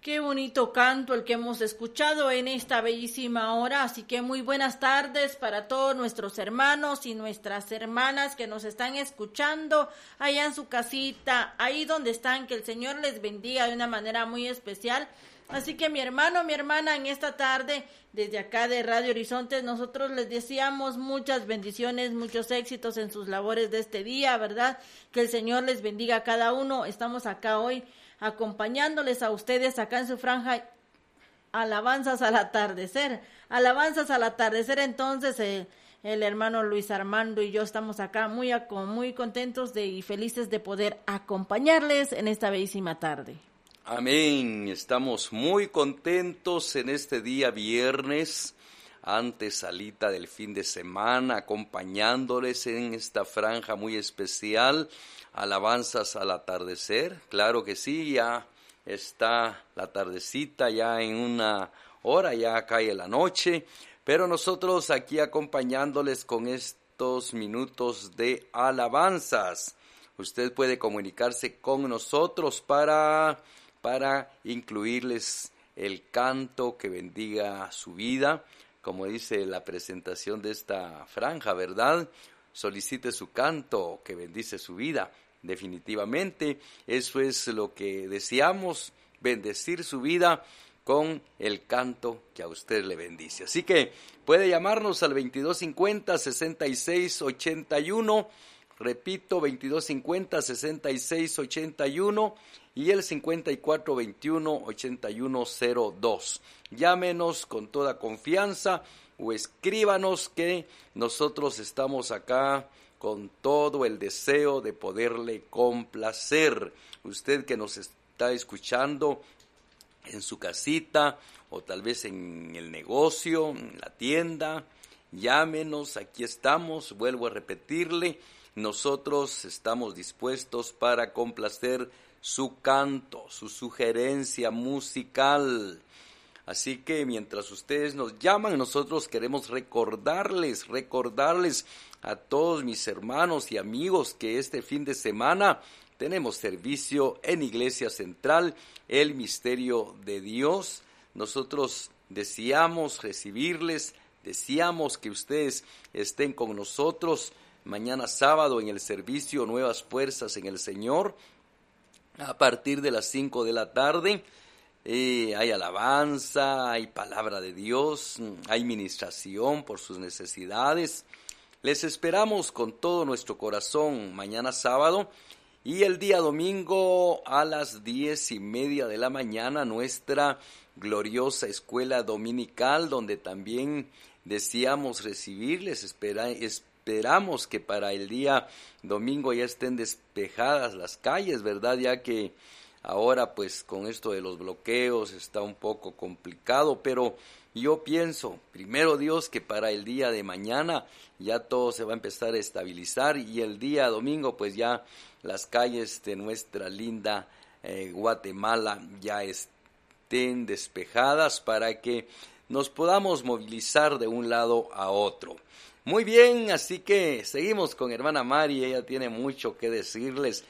Qué bonito canto el que hemos escuchado en esta bellísima hora, así que muy buenas tardes para todos nuestros hermanos y nuestras hermanas que nos están escuchando allá en su casita, ahí donde están, que el Señor les bendiga de una manera muy especial. Así que mi hermano, mi hermana, en esta tarde, desde acá de Radio Horizontes, nosotros les deseamos muchas bendiciones, muchos éxitos en sus labores de este día, ¿verdad? Que el Señor les bendiga a cada uno. Estamos acá hoy acompañándoles a ustedes acá en su franja alabanzas al atardecer, entonces el hermano Luis Armando y yo estamos acá muy contentos y felices de poder acompañarles en esta bellísima tarde. Amén, estamos muy contentos en este día viernes, antesalita del fin de semana, acompañándoles en esta franja muy especial, alabanzas al atardecer. Claro que sí, ya está la tardecita, ya en una hora ya cae la noche, pero nosotros aquí acompañándoles con estos minutos de alabanzas. Usted puede comunicarse con nosotros para incluirles el canto que bendiga su vida, como dice la presentación de esta franja, ¿verdad? Solicite su canto que bendice su vida. Definitivamente, eso es lo que deseamos, bendecir su vida con el canto que a usted le bendice. Así que puede llamarnos al 2250-6681, repito, 2250-6681 y el 5421-8102. Llámenos con toda confianza o escríbanos, que nosotros estamos acá con todo el deseo de poderle complacer. Usted que nos está escuchando en su casita o tal vez en el negocio, en la tienda, llámenos, aquí estamos, vuelvo a repetirle, nosotros estamos dispuestos para complacer su canto, su sugerencia musical. Así que mientras ustedes nos llaman, nosotros queremos recordarles a todos mis hermanos y amigos que este fin de semana tenemos servicio en Iglesia Central, el Misterio de Dios. Nosotros deseamos recibirles, deseamos que ustedes estén con nosotros mañana sábado en el servicio Nuevas Fuerzas en el Señor, a partir de las 5 de la tarde. Hay alabanza, hay palabra de Dios, hay ministración por sus necesidades. Les esperamos con todo nuestro corazón mañana sábado, y el día domingo a las 10:30 de la mañana nuestra gloriosa escuela dominical, donde también deseamos recibirles. Esperamos que para el día domingo ya estén despejadas las calles, ¿verdad? Ya que ahora pues con esto de los bloqueos está un poco complicado, pero yo pienso, primero Dios, que para el día de mañana ya todo se va a empezar a estabilizar, y el día domingo pues ya las calles de nuestra linda Guatemala ya estén despejadas para que nos podamos movilizar de un lado a otro. Muy bien, así que seguimos con hermana Mari, ella tiene mucho que decirles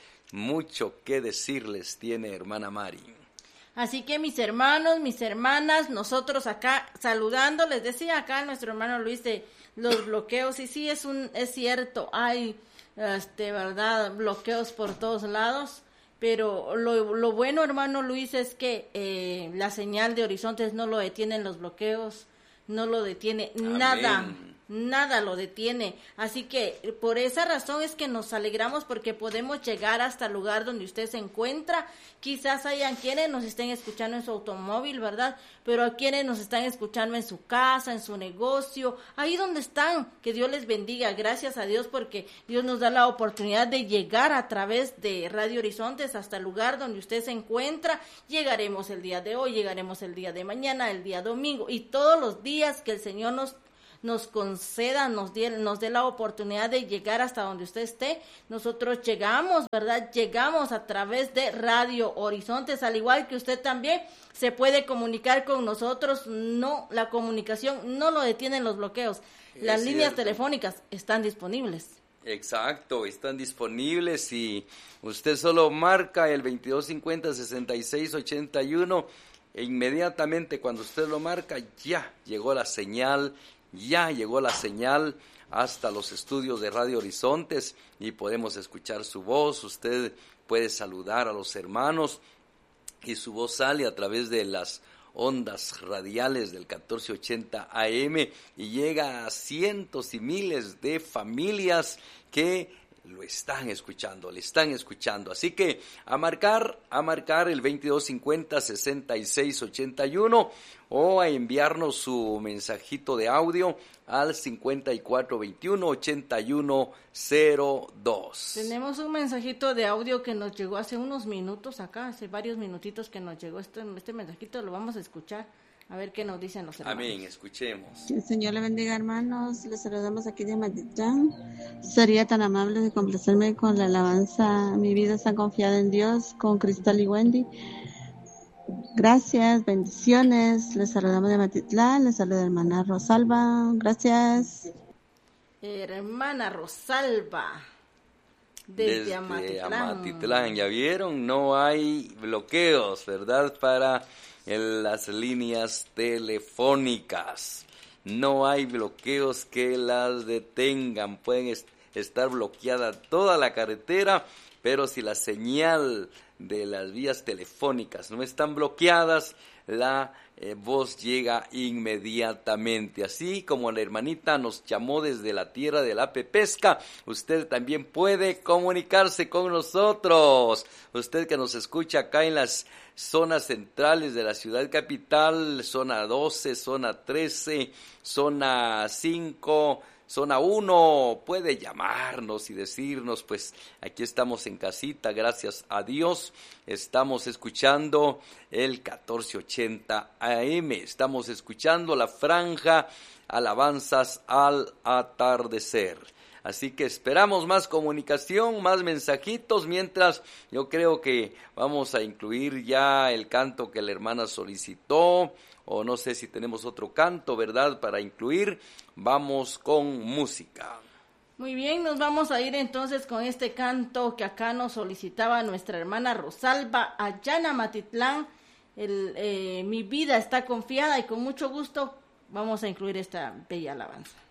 tiene hermana Mari. Así que mis hermanos, mis hermanas, nosotros acá saludando, les decía acá nuestro hermano Luis de los bloqueos, y sí es cierto, hay verdad, bloqueos por todos lados, pero lo bueno, hermano Luis, es que la señal de Horizontes no lo detienen los bloqueos, no lo detiene nada lo detiene, así que por esa razón es que nos alegramos, porque podemos llegar hasta el lugar donde usted se encuentra. Quizás hayan quienes nos estén escuchando en su automóvil, ¿verdad? Pero a quienes nos están escuchando en su casa, en su negocio, ahí donde están, que Dios les bendiga. Gracias a Dios porque Dios nos da la oportunidad de llegar a través de Radio Horizontes hasta el lugar donde usted se encuentra. Llegaremos el día de hoy, llegaremos el día de mañana, el día domingo y todos los días que el Señor nos conceda, nos dé la oportunidad de llegar hasta donde usted esté. Nosotros llegamos, ¿verdad? Llegamos a través de Radio Horizontes, al igual que usted también se puede comunicar con nosotros. No, la comunicación no lo detienen los bloqueos. Las líneas telefónicas están disponibles. Exacto, están disponibles y usted solo marca el 2250-6681 e inmediatamente cuando usted lo marca, ya llegó la señal hasta los estudios de Radio Horizontes y podemos escuchar su voz. Usted puede saludar a los hermanos y su voz sale a través de las ondas radiales del 1480 AM y llega a cientos y miles de familias que lo están escuchando, le están escuchando. Así que a marcar el 2250-6681 o a enviarnos su mensajito de audio al 5421-8102. Tenemos un mensajito de audio que nos llegó hace unos minutos acá, hace varios minutitos que nos llegó este mensajito, lo vamos a escuchar. A ver qué nos dicen los hermanos. Amén, escuchemos. Que el Señor le bendiga, hermanos. Les saludamos aquí de Matitlán. Sería tan amable de complacerme con la alabanza Mi vida está confiada en Dios, con Cristal y Wendy. Gracias, bendiciones. Les saludamos de Matitlán. Les saluda hermana Rosalba. Gracias. Hermana Rosalba, desde Amatitlán. Ya vieron, no hay bloqueos, ¿verdad? Para las líneas telefónicas. No hay bloqueos que las detengan. Pueden estar bloqueada toda la carretera, pero si la señal de las vías telefónicas no están bloqueadas, la voz llega inmediatamente. Así como la hermanita nos llamó desde la tierra de la Pepesca, usted también puede comunicarse con nosotros. Usted que nos escucha acá en las zonas centrales de la ciudad capital, zona 12, zona 13, zona 5, zona 1, puede llamarnos y decirnos, pues aquí estamos en casita, gracias a Dios, estamos escuchando el 1480 AM, estamos escuchando la franja Alabanzas al Atardecer. Así que esperamos más comunicación, más mensajitos, mientras yo creo que vamos a incluir ya el canto que la hermana solicitó, o no sé si tenemos otro canto, ¿verdad?, para incluir. Vamos con música. Muy bien, nos vamos a ir entonces con este canto que acá nos solicitaba nuestra hermana Rosalba allá en Amatitlán. Mi vida está confiada, y con mucho gusto vamos a incluir esta bella alabanza.